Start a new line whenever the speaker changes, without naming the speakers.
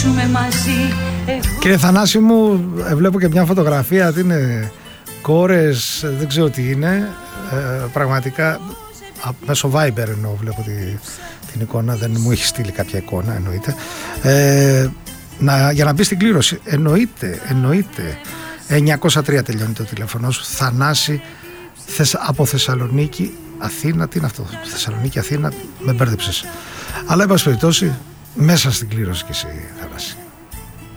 ζήσουμε μαζί.
Κύριε Θανάση μου, βλέπω και μια φωτογραφία, τι είναι, κόρες, δεν ξέρω τι είναι, πραγματικά μέσω Viber εννοώ, βλέπω την εικόνα, δεν μου έχει στείλει κάποια εικόνα, εννοείται. Για να μπει στην κλήρωση, εννοείται 903 τελειώνει το τηλέφωνο σου. Θανάση, από Θεσσαλονίκη Αθήνα, τι είναι αυτό, Θεσσαλονίκη Αθήνα, με μπέρδεψες, αλλά εν πάση περιπτώσει μέσα στην κλήρωση και εσύ, Θανάση.